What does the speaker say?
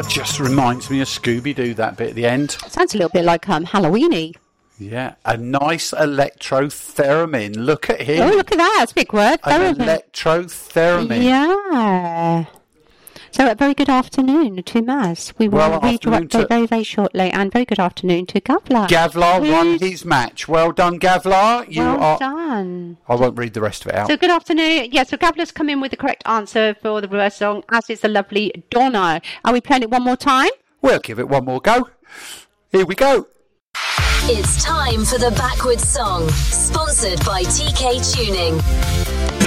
Just reminds me of Scooby-Doo, that bit at the end. Sounds a little bit like Halloween-y. Yeah, a nice electrotheremin. Look at him. Oh, look at that. That's a big word. An electrotheremin. Yeah. So, a very good afternoon to Maz. We will read you up very, very shortly. And very good afternoon to Gavlar. Gavlar won his match. Well done, Gavlar. Well done. I won't read the rest of it out. So, good afternoon. Yeah, so Gavlar's come in with the correct answer for the reverse song, as is the lovely Donna. Are we playing it one more time? We'll give it one more go. Here we go. It's time for the Backwards Song, sponsored by TK Tuning.